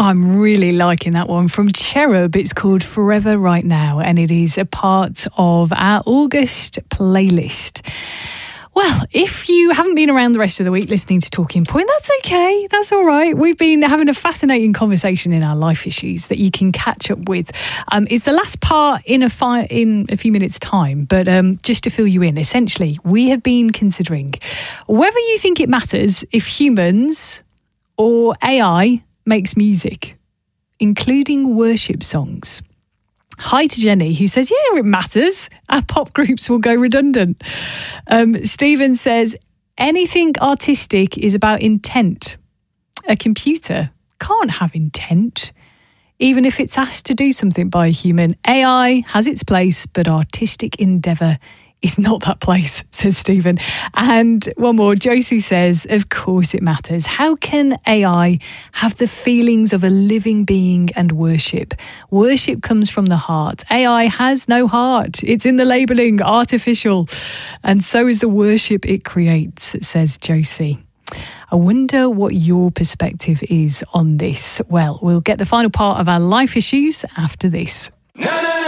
I'm really liking that one from Cherub. It's called Forever Right Now, and it is a part of our August playlist. Well, if you haven't been around the rest of the week listening to Talking Point, that's okay. That's all right. We've been having a fascinating conversation in our life issues that you can catch up with. It's the last part in a few minutes' time, but just to fill you in, essentially, we have been considering whether you think it matters if humans or AI makes music, including worship songs. Hi to Jenny, who says, yeah, it matters. Our pop groups will go redundant. Stephen says, anything artistic is about intent. A computer can't have intent, even if it's asked to do something by a human. AI has its place, but artistic endeavour is not that place, says Stephen. And one more, Josie says, of course it matters. How can AI have the feelings of a living being and worship? Worship comes from the heart. AI has no heart. It's in the labelling, artificial. And so is the worship it creates, says Josie. I wonder what your perspective is on this. Well, we'll get the final part of our life issues after this.